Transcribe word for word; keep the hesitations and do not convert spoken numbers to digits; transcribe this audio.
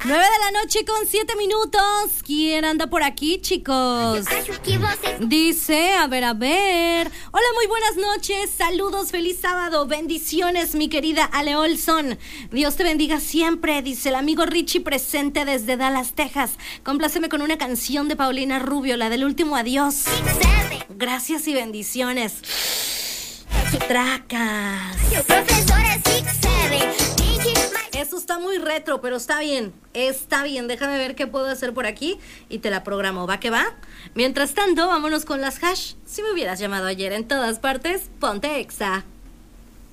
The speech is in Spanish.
nueve de la noche con siete minutos. ¿Quién anda por aquí, chicos? Dice, a ver, a ver. Hola, muy buenas noches. Saludos, feliz sábado. Bendiciones, mi querida Ale Olson. Dios te bendiga siempre, dice el amigo Richie presente desde Dallas, Texas. Compláceme con una canción de Paulina Rubio, la del último adiós. Gracias y bendiciones. Tracas. Eso está muy retro, pero está bien. Está bien, déjame ver qué puedo hacer por aquí y te la programo. ¿Va que va? Mientras tanto, vámonos con las hash. Si me hubieras llamado ayer en todas partes, ponte Exa.